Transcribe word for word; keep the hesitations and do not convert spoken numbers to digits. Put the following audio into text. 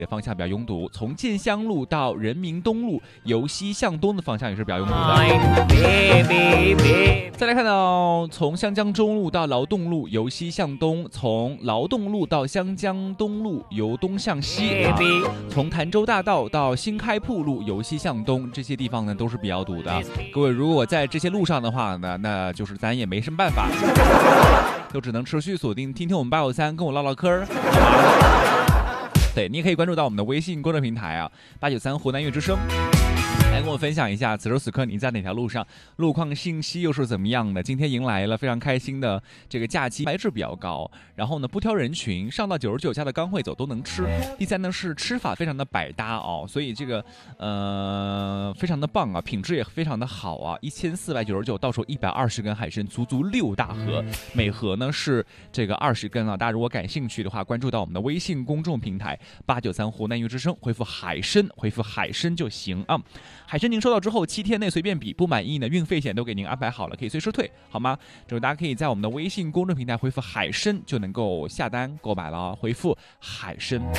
的方向比较拥堵，从建乡路到人民东路由西向东的方向也是比较拥堵的。再来看到从香江中路到劳动路由西向东，从劳动路到香江东路由东向西，啊、从潭州大道到新开铺路由西向东，这些地方呢都是比较堵的。各位如果在这些路上的话呢，那就是咱也没什么办法，就只能持续锁定听听我们八九三，跟我唠唠嗑，好吗？对，你也可以关注到我们的微信公众平台啊，八九三湖南乐之声。来跟我分享一下此时此刻你在哪条路上，路况信息又是怎么样的。今天迎来了非常开心的这个假期，白质比较高，然后呢不挑人群，上到九十九家的刚会走都能吃。第三呢是吃法非常的百搭哦，所以这个呃非常的棒啊，品质也非常的好啊，一千四百九十九到手一百二十根海参，足足六大盒，每盒呢是这个二十根啊。大家如果感兴趣的话，关注到我们的微信公众平台八九三湖南乐之声，回复海参，回复海参就行啊。海参您收到之后七天内随便比，不满意呢运费险都给您安排好了，可以随时退，好吗？就是大家可以在我们的微信公众平台回复海参就能够下单购买了，回复海参。